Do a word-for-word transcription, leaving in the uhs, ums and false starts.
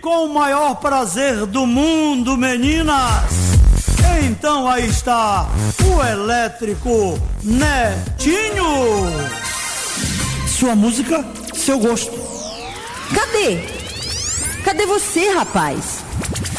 com o maior prazer do mundo, meninas. Então aí está o elétrico Netinho. Sua música, seu gosto. Cadê? Cadê você, rapaz?